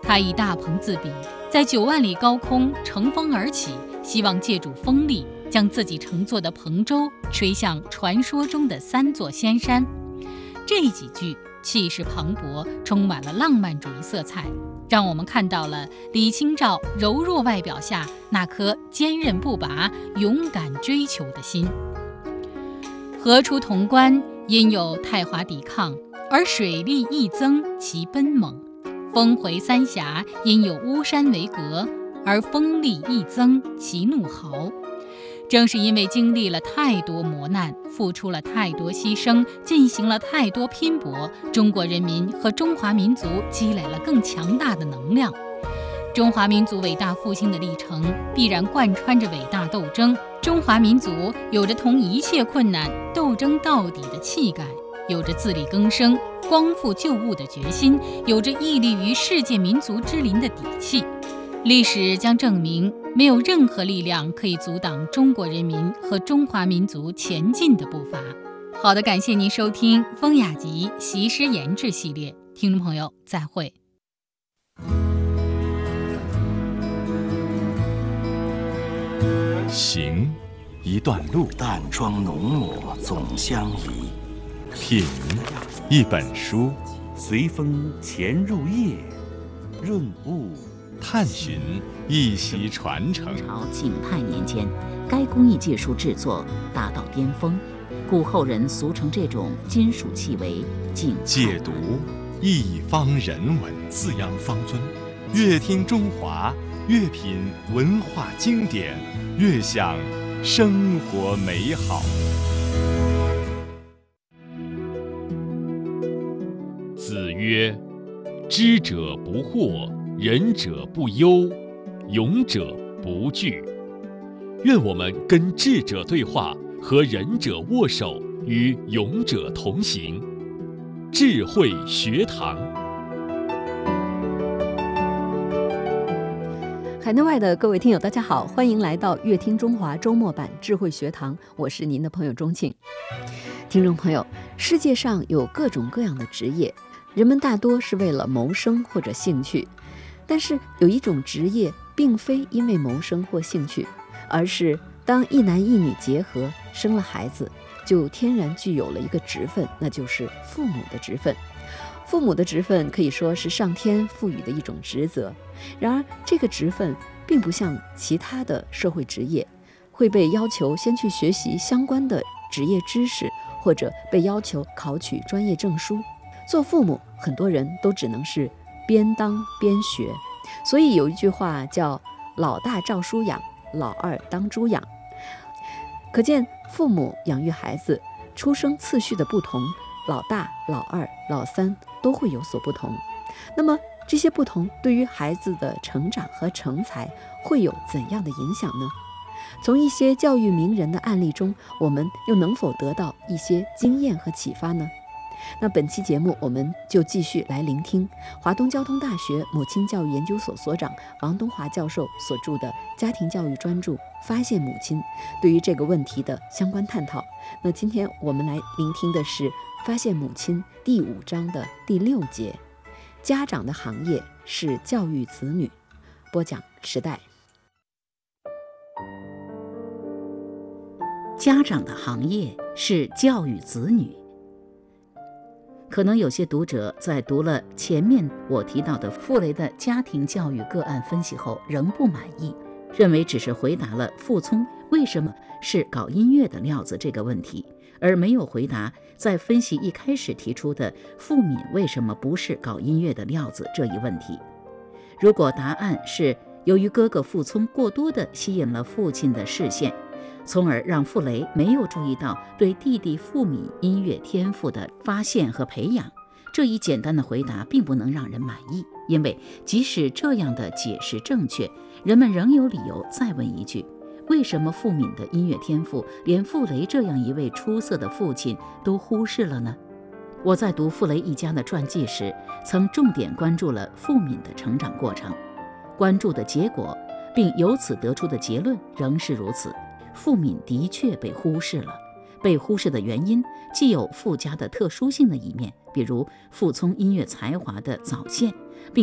他以大鹏自比，在9万里高空乘风而起，希望借助风力将自己乘坐的鹏舟吹向传说中的3座仙山。这几句气势磅礴，充满了浪漫主义色彩，让我们看到了李清照柔弱外表下那颗坚韧不拔、勇敢追求的心。河出潼关，因有太华抵抗，而水力益增其奔猛；峰回三峡，因有巫山为隔，而风力益增其怒号。正是因为经历了太多磨难，付出了太多牺牲，进行了太多拼搏，中国人民和中华民族积累了更强大的能量。中华民族伟大复兴的历程必然贯穿着伟大斗争，中华民族有着同一切困难斗争到底的气概，有着自力更生、光复旧物的决心，有着屹立于世界民族之林的底气。历史将证明，没有任何力量可以阻挡中国人民和中华民族前进的步伐。好的，感谢您收听《风雅集·习诗言志》系列，听众朋友再会。 行，一段路； 淡妆浓抹总相宜。 品，一本书； 随风潜入夜，润物。 探寻，一席传承。 朝景泰年间，该工艺技术制作达到巅峰，故后人俗称这种金属器为景泰。 解读，一方人文。 四羊方尊， 越听中华，越品文化经典，越享生活美好。子曰：知者不惑，仁者不忧，勇者不惧。愿我们跟智者对话，和仁者握手，与勇者同行。智慧学堂。 海内外的各位听友大家好，欢迎来到乐听中华周末版智慧学堂，我是您的朋友钟庆。听众朋友，世界上有各种各样的职业，人们大多是为了谋生或者兴趣，但是有一种职业并非因为谋生或兴趣，而是当一男一女结合生了孩子，就天然具有了一个职分，那就是父母的职分。父母的职分可以说是上天赋予的一种职责，然而这个职分并不像其他的社会职业会被要求先去学习相关的职业知识，或者被要求考取专业证书。做父母很多人都只能是边当边学，所以有一句话叫老大照书养，老二当猪养。可见父母养育孩子出生次序的不同，老大、老二、老三都会有所不同。那么这些不同对于孩子的成长和成才会有怎样的影响呢？从一些教育名人的案例中，我们又能否得到一些经验和启发呢？那本期节目我们就继续来聆听华东交通大学母亲教育研究所所长王东华教授所著的家庭教育专著《发现母亲》对于这个问题的相关探讨。那今天我们来聆听的是《发现母亲》第5章的第6节，家长的行业是教育子女。播讲时代。 家长的行业是教育子女。可能有些读者在读了前面我提到的傅雷的家庭教育个案分析后仍不满意，认为只是回答了傅聪为什么是搞音乐的料子这个问题，而没有回答在分析一开始提出的傅敏为什么不是搞音乐的料子这一问题。如果答案是由于哥哥傅聪过多地吸引了父亲的视线，从而让傅雷没有注意到对弟弟傅敏音乐天赋的发现和培养，这一简单的回答并不能让人满意，因为即使这样的解释正确，人们仍有理由再问一句，为什么傅敏的音乐天赋连傅雷这样一位出色的父亲都忽视了呢？我在读傅雷一家的传记时，曾重点关注了傅敏的成长过程，关注的结果并由此得出的结论仍是如此，傅敏的确被忽视了。被忽视的原因既有傅家的特殊性的一面，比如傅聪音乐才华的早现，并